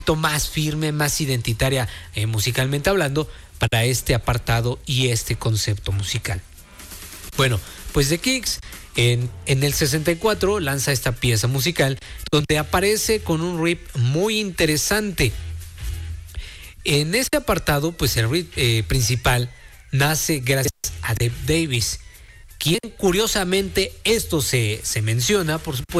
más firme, más identitaria musicalmente hablando para este apartado y este concepto musical. Bueno, pues The Kicks en el 64 lanza esta pieza musical donde aparece con un riff muy interesante. En este apartado, pues el riff principal nace gracias a Dave Davis, quien curiosamente esto se menciona, por supuesto,